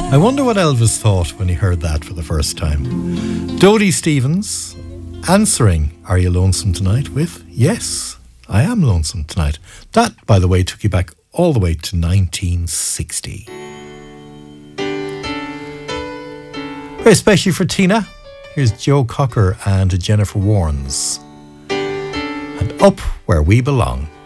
I wonder what Elvis thought when he heard that for the first time. Dodie Stevens answering Are You Lonesome Tonight with Yes, I am lonesome tonight. That, by the way, took you back all the way to 1960. Very especially for Tina, here's Joe Cocker and Jennifer Warnes. And Up Where We Belong.